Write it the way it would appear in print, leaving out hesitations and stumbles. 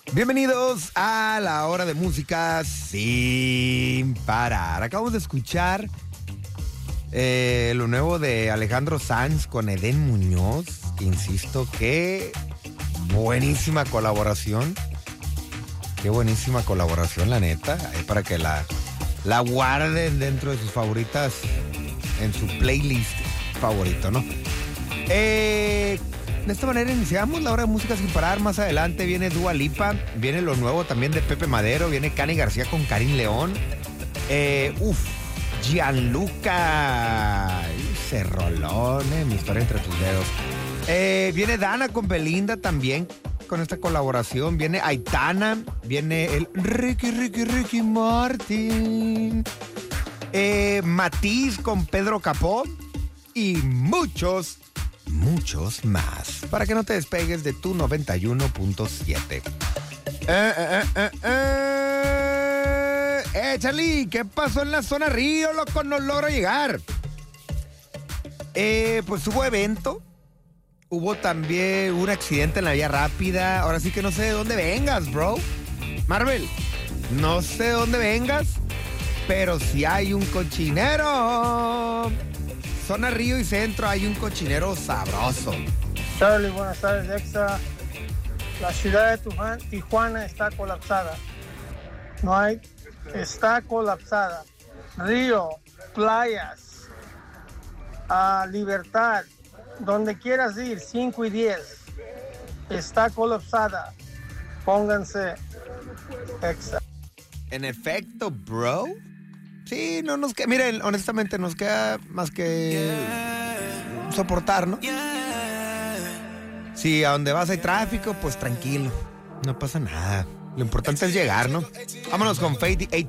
Bienvenidos a la hora de música sin parar. Acabamos de escuchar lo nuevo de Alejandro Sanz con Edén Muñoz. Insisto, qué buenísima colaboración. Qué buenísima colaboración, la neta. Para que la guarden dentro de sus favoritas, en su playlist favorito, ¿no? De esta manera iniciamos la hora de música sin parar. Más adelante viene Dua Lipa, viene lo nuevo también de Pepe Madero, viene Cani García con Karin León. Gianluca, ese rolón, mi historia entre tus dedos. Viene Dana con Belinda también con esta colaboración. Viene Aitana, viene el Ricky Martin. Matiz con Pedro Capó y muchos más. Para que no te despegues de tu 91.7. Charlie, ¿qué pasó en la zona Río, loco? No logro llegar. Pues hubo evento. Hubo también un accidente en la vía rápida. Ahora sí que no sé de dónde vengas, bro. Marvel, no sé de dónde vengas, pero si hay un cochinero. Zona Río y Centro hay un cochinero sabroso. Charlie, buenas tardes, Exa. La ciudad de Tijuana está colapsada. Está colapsada. Río, playas, Libertad, donde quieras ir, 5 y 10. Está colapsada. Pónganse Exa. En efecto, bro. Sí, no nos queda, miren, honestamente nos queda más que soportar, ¿no? Si a donde vas hay tráfico, pues tranquilo, no pasa nada. Lo importante es llegar, ¿no? Vámonos con Fate y